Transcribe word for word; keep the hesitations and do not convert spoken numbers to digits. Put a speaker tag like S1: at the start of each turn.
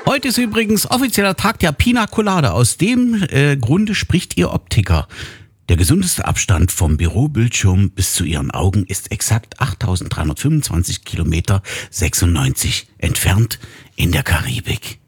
S1: Heute ist übrigens offizieller Tag der Pina Colada. Aus dem äh, Grunde spricht Ihr Optiker. Der gesundeste Abstand vom Bürobildschirm bis zu Ihren Augen ist exakt achttausenddreihundertfünfundzwanzig Kilometer sechsundneunzig entfernt in der Karibik.